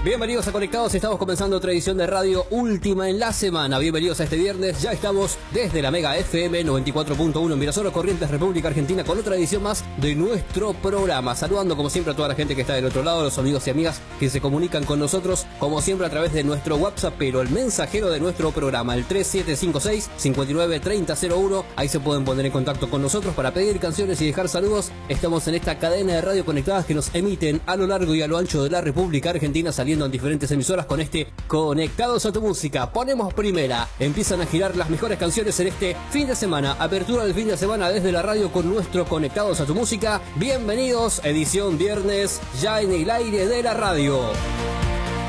Bienvenidos a Conectados, estamos comenzando otra edición de radio última en la semana. Bienvenidos a este viernes, ya estamos desde la Mega FM 94.1 en Mirasol, Corrientes, República Argentina, con otra edición más de nuestro programa. Saludando como siempre a toda la gente que está del otro lado, los amigos y amigas que se comunican con nosotros, como siempre a través de nuestro WhatsApp, pero el mensajero de nuestro programa, el 3756-593001. Ahí se pueden poner en contacto con nosotros para pedir canciones y dejar saludos. Estamos en esta cadena de radio conectadas que nos emiten a lo largo y a lo ancho de la República Argentina, saliendo en diferentes emisoras con este Conectados a tu Música. Ponemos primera, empiezan a girar las mejores canciones en este fin de semana, apertura del fin de semana desde la radio con nuestro Conectados a tu Música. Bienvenidos, edición viernes, ya en el aire de la radio.